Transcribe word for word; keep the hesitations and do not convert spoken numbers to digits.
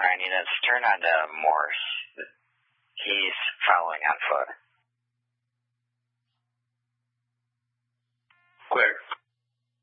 Brian, you know, let's turn on to Morse. He's following on foot.